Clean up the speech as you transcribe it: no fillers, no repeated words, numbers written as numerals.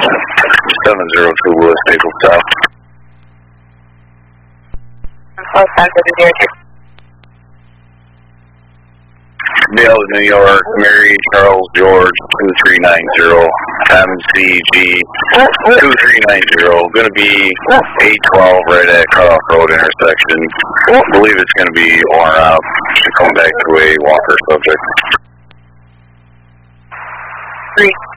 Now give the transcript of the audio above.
702 West Maple South. Close time to the 02. Dale, New York, Mary Charles George 2390, MCG 2390. Going to be 812 right at Cutoff Road intersection. I believe it's going to be worn out. Should come back to a walker subject. 3.